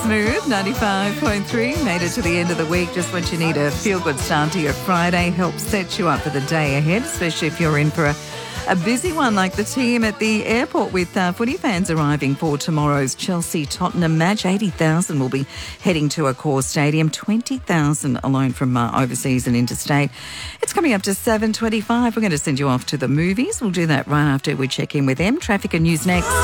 Smooth, 95.3. Made it to the end of the week. Just when you need a feel-good start to your Friday, help set you up for the day ahead, especially if you're in for a busy one like the team at the airport with footy fans arriving for tomorrow's Chelsea-Tottenham match. 80,000 will be heading to Accor Stadium, 20,000 alone from overseas and interstate. It's coming up to 7:25. We're going to send you off to the movies. We'll do that right after we check in with them. Traffic and news next.